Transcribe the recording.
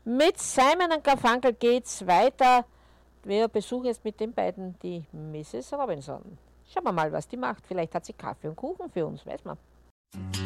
Mit Simon und Garfunkel geht's weiter. Wir besuchen jetzt mit den beiden die Mrs. Robinson. Schauen wir mal, was die macht. Vielleicht hat sie Kaffee und Kuchen für uns, weiß man.